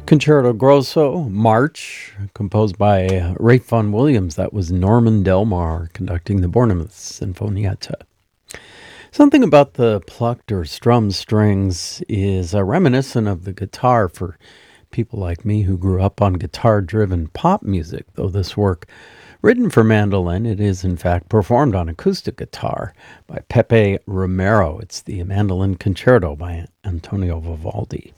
Concerto Grosso, March, composed by Ralph Vaughan Williams. That was Norman Delmar conducting the Bournemouth Sinfonietta. Something about the plucked or strummed strings is reminiscent of the guitar for people like me who grew up on guitar-driven pop music, though this work, written for mandolin, it is in fact performed on acoustic guitar by Pepe Romero. It's the Mandolin Concerto by Antonio Vivaldi.